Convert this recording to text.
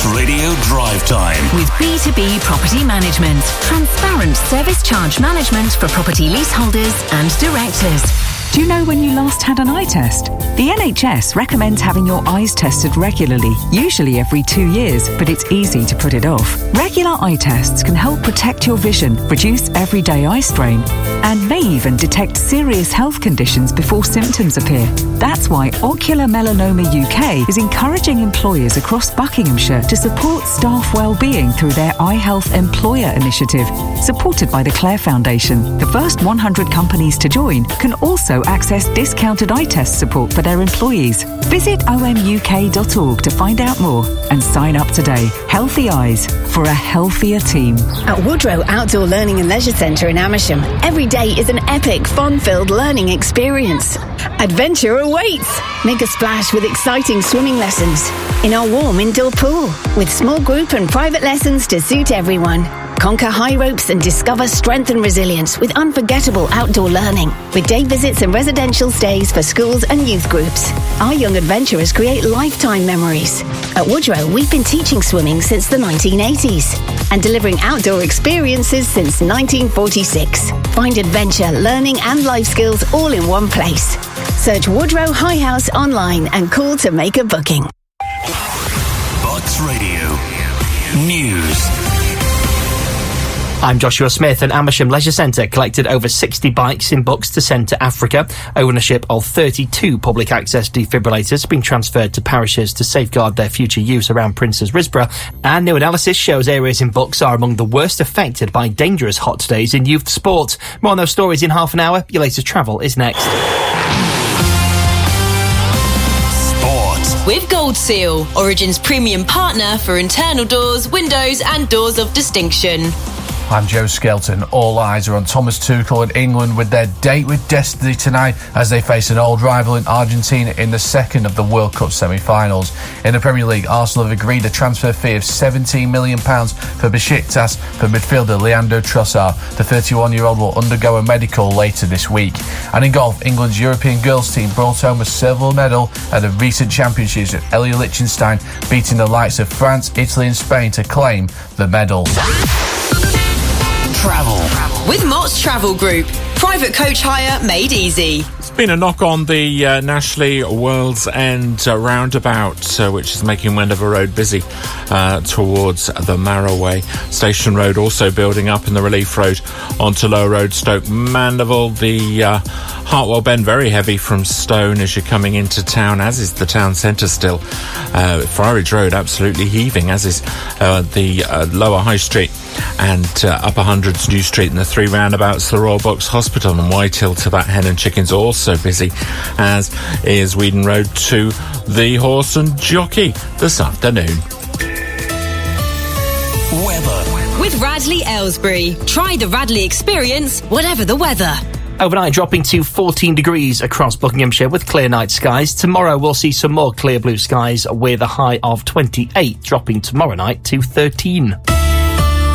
Radio Drive Time. With B2B Property Management. Transparent service charge management for property leaseholders and directors. Do you know when you last had an eye test? The NHS recommends having your eyes tested regularly, usually every 2 years, but it's easy to put it off. Regular eye tests can help protect your vision, reduce everyday eye strain, and may even detect serious health conditions before symptoms appear. That's why Ocular Melanoma UK is encouraging employers across Buckinghamshire to support staff well-being through their Eye Health Employer Initiative, supported by the Clare Foundation. The first 100 companies to join can also access discounted eye test support for their employees. Visit omuk.org to find out more and sign up today. Healthy eyes for a healthier team. At Woodrow Outdoor Learning and Leisure Centre in Amersham, every day is an epic, fun-filled learning experience. Adventure awaits! Make a splash with exciting swimming lessons in our warm indoor pool with small group and private lessons to suit everyone. Conquer high ropes and discover strength and resilience with unforgettable outdoor learning. With day visits and residential stays for schools and youth groups. Our young adventurers create lifetime memories. At Woodrow, we've been teaching swimming since the 1980s and delivering outdoor experiences since 1946. Find adventure, learning and life skills all in one place. Search Woodrow High House online and call to make a booking. Bucks Radio News. I'm Joshua Smith, and Amersham Leisure Centre collected over 60 bikes in Bucks to send to Africa. Ownership of 32 public access defibrillators has been transferred to parishes to safeguard their future use around Princes Risborough. And new analysis shows areas in Bucks are among the worst affected by dangerous hot days in youth sport. More on those stories in half an hour. Your latest travel is next. With Gold Seal, Origin's premium partner for internal doors, windows and doors of distinction. I'm Joe Skelton. All eyes are on Thomas Tuchel and England with their date with destiny tonight as they face an old rival in Argentina in the second of the World Cup semi-finals. In the Premier League, Arsenal have agreed a transfer fee of £17 million for Besiktas for midfielder Leandro Trossard. The 31-year-old will undergo a medical later this week. And in golf, England's European girls team brought home a silver medal at the recent championships with Elia Lichtenstein beating the likes of France, Italy and Spain to claim the medal. Travel. With Mott's Travel Group. Private coach hire made easy. It's been a knock on the Nashley World's End roundabout, which is making Wendover Road busy towards the Marrowway. Station Road also building up in the Relief Road onto Lower Road, Stoke Mandeville. The Hartwell Bend very heavy from Stone as you're coming into town, as is the town centre still. Friarage Road absolutely heaving, as is the Lower High Street and Upper Hundreds New Street, and the three roundabouts, the Royal Box Hospital and Whitehill to that Hen and Chicken's also busy, as is Weedon Road to the Horse and Jockey this afternoon. Weather. With Radley Aylesbury. Try the Radley experience, whatever the weather. Overnight dropping to 14 degrees across Buckinghamshire with clear night skies. Tomorrow we'll see some more clear blue skies with a high of 28, dropping tomorrow night to 13.